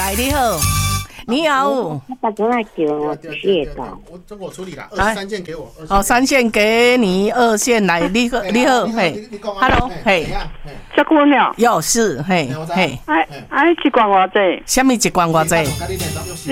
来，你好，你好。 他打电话给我，谢到。 我处理了，23线给我。 哦，3线给你，2线来，你好，嘿 ，Hello， 嘿， 小姑娘， 又是，嘿，嘿， 哎，一罐偌济？ 什么一罐偌济？ 你